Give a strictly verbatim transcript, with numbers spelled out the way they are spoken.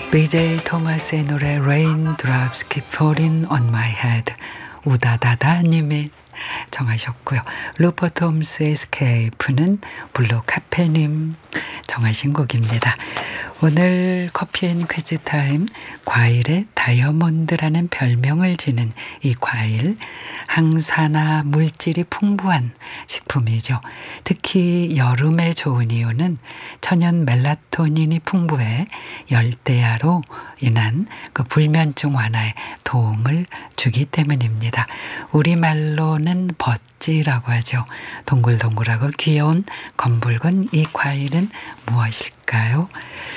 비제이 토마스의 노래 Raindrops Keep Falling on My Head 우다다다 님이 정하셨고요. 루퍼트 홈스의 Escape는 블루 카페님 정하신 곡입니다. 오늘 커피앤 퀴즈 타임, 과일의 다이아몬드라는 별명을 지닌 이 과일, 항산화 물질이 풍부한 식품이죠. 특히 여름에 좋은 이유는 천연 멜라토닌이 풍부해 열대야로 인한 그 불면증 완화에 도움을 주기 때문입니다. 우리말로는 버찌라고 하죠. 동글동글하고 귀여운 검붉은 이 과일은 무엇일까요?